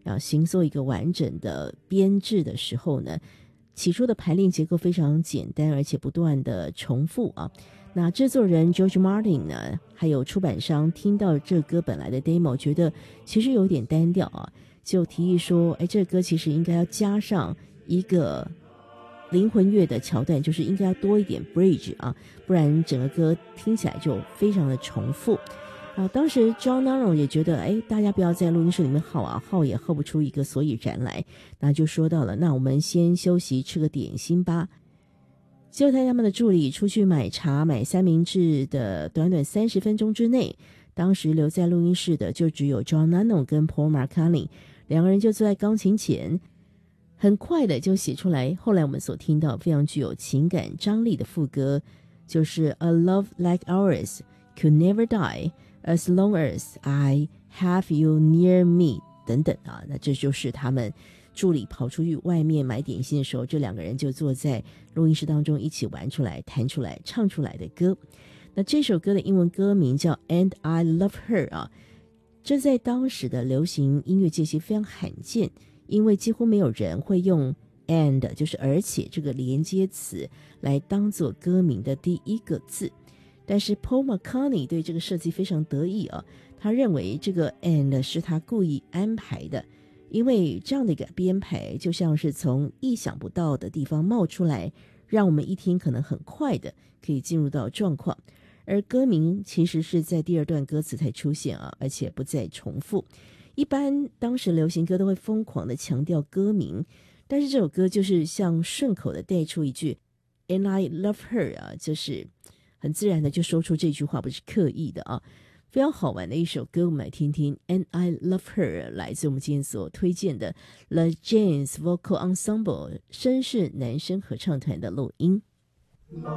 形塑一个完整的编制的时候呢，起初的排练结构非常简单，而且不断的重复啊。那制作人 George Martin 呢，还有出版商听到这歌本来的 demo， 觉得其实有点单调啊，就提议说，这歌其实应该要加上一个灵魂乐的桥段，就是应该要多一点 bridge 啊，不然整个歌听起来就非常的重复。当时 John Norum 也觉得大家不要在录音室里面耗啊，耗也耗不出一个所以然来，那就说到了，那我们先休息吃个点心吧。就在他们的助理出去买茶买三明治的短短30分钟之内，当时留在录音室的就只有 John Lennon 跟 Paul McCartney， 两个人就坐在钢琴前，很快的就写出来后来我们所听到非常具有情感张力的副歌，就是 A love like ours could never die as long as I have you near me 等等啊。那这就是他们助理跑出去外面买点心的时候，这两个人就坐在录音室当中一起玩出来弹出来唱出来的歌。那这首歌的英文歌名叫 And I Love Her 啊，这在当时的流行音乐界其实非常罕见，因为几乎没有人会用 and 就是而且这个连接词来当做歌名的第一个字。但是 Paul McCartney 对这个设计非常得意啊，他认为这个 and 是他故意安排的，因为这样的一个编排就像是从意想不到的地方冒出来，让我们一听可能很快的可以进入到状况。而歌名其实是在第二段歌词才出现啊，而且不再重复。一般当时流行歌都会疯狂的强调歌名，但是这首歌就是像顺口的带出一句 And I love her 啊，就是很自然的就说出这句话，不是刻意的啊。非常好玩的一首歌，我们来听听 And I Love Her， 来自我们今天所推荐的 The Janes Vocal Ensemble 绅士男声合唱团的录音。